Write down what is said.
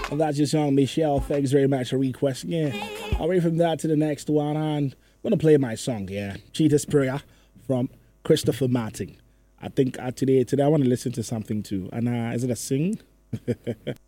And that's your song, Michelle. Thanks very much for requesting it. Away from that to the next one, I'm going to play my song, yeah. Cheetah's Prayer from Christopher Martin. I think today I want to listen to something too. And is it a sing?